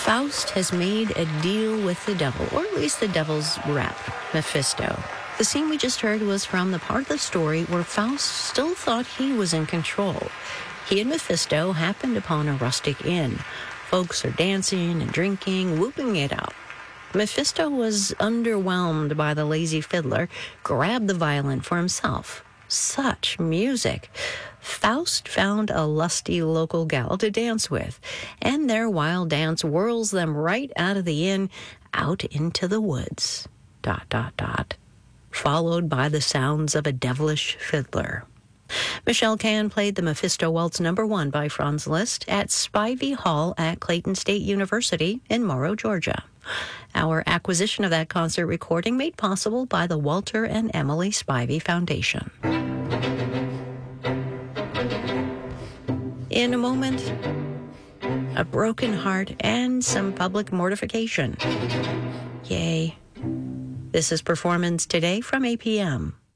Faust has made a deal with the devil, or at least the devil's rep, Mephisto. The scene we just heard was from the part of the story where Faust still thought he was in control. He and Mephisto happened upon a rustic inn. Folks are dancing and drinking, whooping it up. Mephisto was underwhelmed by the lazy fiddler, grabbed the violin for himself. Such music. Faust found a lusty local gal to dance with, and their wild dance whirls them right out of the inn, out into the woods. ... Followed by the sounds of a devilish fiddler. Michelle Cann played the Mephisto Waltz No. 1 by Franz Liszt at Spivey Hall at Clayton State University in Morrow, Georgia. Our acquisition of that concert recording made possible by the Walter and Emily Spivey Foundation. In a moment, a broken heart and some public mortification. Yay. This is Performance Today from APM.